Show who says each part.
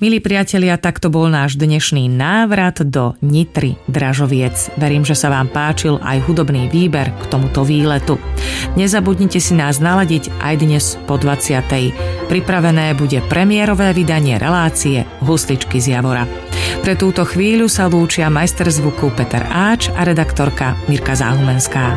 Speaker 1: Milí priatelia, takto bol náš dnešný návrat do Nitry Dražoviec. Verím, že sa vám páčil aj hudobný výber k tomuto výletu. Nezabudnite si nás naladiť aj dnes po 20. Pripravené bude premiérové vydanie relácie Husličky z Javora. Pre túto chvíľu sa lúčia majster zvuku Peter Áč a redaktorka Mirka Záhumenská.